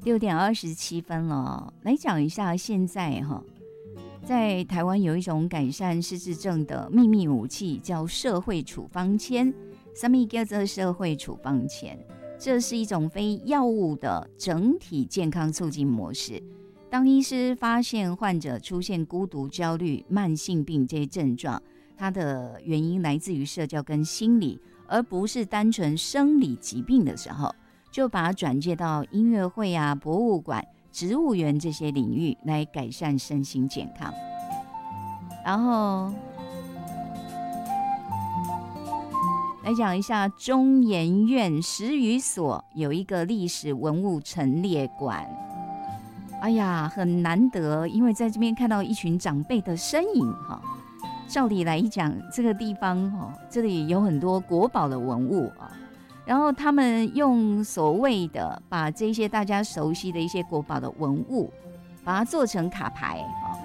6:27了，来讲一下现在在台湾有一种改善失智症的秘密武器，叫社会处方签。什么叫做社会处方签？这是一种非药物的整体健康促进模式。当医师发现患者出现孤独、焦虑、慢性病这些症状，它的原因来自于社交跟心理，而不是单纯生理疾病的时候，就把它转介到音乐会啊、博物馆、植物园这些领域来改善身心健康。然后来讲一下中研院史语所有一个历史文物陈列馆。哎呀，很难得，因为在这边看到一群长辈的身影哈。照理来讲，这个地方这里有很多国宝的文物啊。然后他们用所谓的把这些大家熟悉的一些国宝的文物，把它做成卡牌，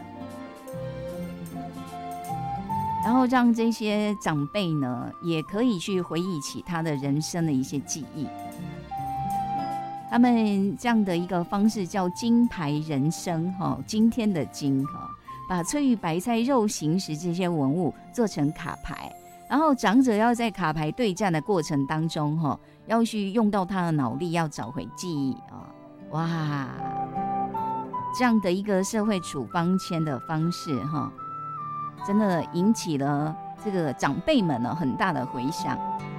然后让这些长辈呢也可以去回忆起他的人生的一些记忆。他们这样的一个方式叫金牌人生，今天的金，把翠玉白菜肉形石这些文物做成卡牌。然后长者要在卡牌对战的过程当中要去用到他的脑力，要找回记忆哇，这样的一个社会处方签的方式真的引起了这个长辈们很大的回响。